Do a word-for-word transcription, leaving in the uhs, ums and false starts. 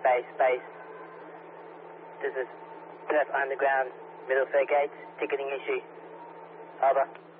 space, space. This is Perth Underground, Middlefair Gates, ticketing issue. Over.